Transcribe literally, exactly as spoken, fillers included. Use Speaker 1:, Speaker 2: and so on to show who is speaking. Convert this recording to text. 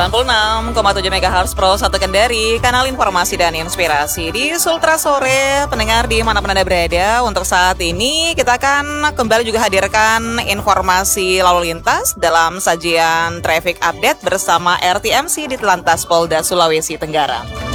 Speaker 1: sembilan puluh enam koma tujuh megahertz Pro satu Kendari, kanal informasi dan inspirasi di Sultra Sore. Pendengar di mana pun Anda berada, untuk saat ini kita akan kembali juga hadirkan informasi lalu lintas dalam sajian traffic update bersama R T M C di Telantas Polda Sulawesi Tenggara.